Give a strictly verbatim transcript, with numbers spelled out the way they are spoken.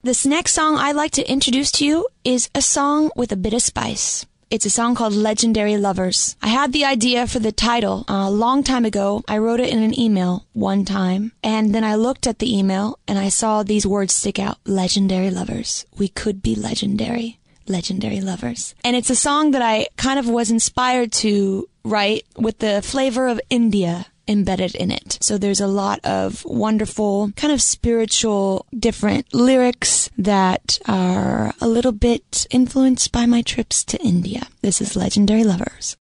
This next song I'd like to introduce to you is a song with a bit of spice. It's a song called Legendary Lovers. I had the idea for the title a long time ago. I wrote it in an email one time, and then I looked at the email and I saw these words stick out. Legendary Lovers. We could be legendary. Legendary Lovers. And it's a song that I kind of was inspired to write with the flavor of India embedded in it. So there's a lot of wonderful, kind of spiritual, different lyrics that are a little bit influenced by my trips to India. This is Legendary Lovers.